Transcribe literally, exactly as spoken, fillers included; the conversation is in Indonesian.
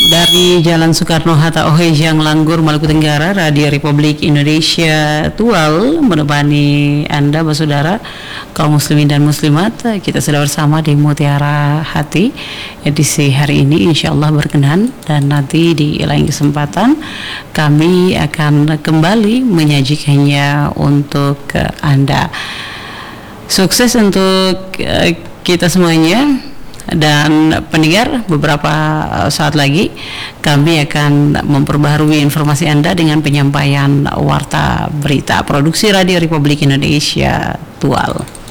Dari Jalan Soekarno-Hatta Ohejang Langgur, Maluku Tenggara, Radio Republik Indonesia Tual menemani Anda, saudara kaum muslimin dan muslimat. Kita sudah bersama di Mutiara Hati edisi hari ini, insya Allah berkenan, dan nanti di lain kesempatan kami akan kembali menyajikannya untuk Anda. Sukses untuk kita semuanya. Dan pendengar, beberapa saat lagi kami akan memperbaharui informasi Anda dengan penyampaian warta berita produksi Radio Republik Indonesia Tual.